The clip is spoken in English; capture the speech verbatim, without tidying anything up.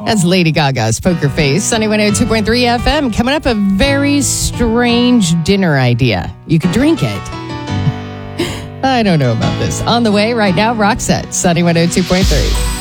That's Lady Gaga's Poker Face. Sunny one oh two point three F M. Coming up, a very strange dinner idea. You could drink it. I don't know about this. On the way right now, Roxette, Sunny one oh two point three.